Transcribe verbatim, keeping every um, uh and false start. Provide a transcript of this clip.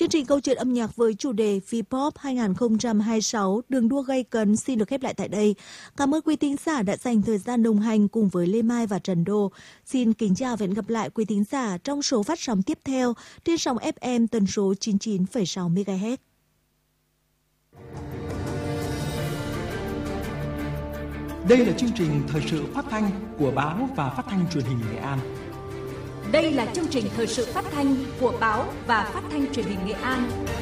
Chương trình câu chuyện âm nhạc với chủ đề V-pop hai không hai sáu đường đua gay cấn xin được khép lại tại đây. Cảm ơn quý thính giả đã dành thời gian đồng hành cùng với Lê Mai và Trần Đô. Xin kính chào và hẹn gặp lại quý thính giả trong số phát sóng tiếp theo trên sóng ép em tần số chín mươi chín phẩy sáu mê ga héc. Đây là chương trình thời sự phát thanh của báo và phát thanh truyền hình Nghệ An. Đây là chương trình thời sự phát thanh của báo và phát thanh truyền hình Nghệ An.